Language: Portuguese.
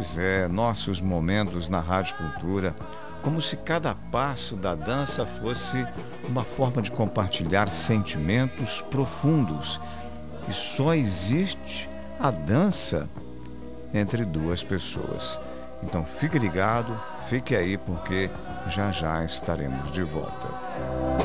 Pois é, nossos momentos na Rádio Cultura, como se cada passo da dança fosse uma forma de compartilhar sentimentos profundos. E só existe a dança entre duas pessoas. Então fique ligado, fique aí porque já já estaremos de volta.